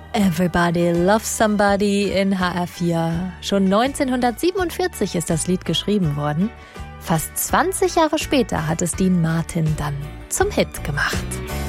Everybody Loves Somebody in HR4. Schon 1947 ist das Lied geschrieben worden. Fast 20 Jahre später hat es Dean Martin dann zum Hit gemacht.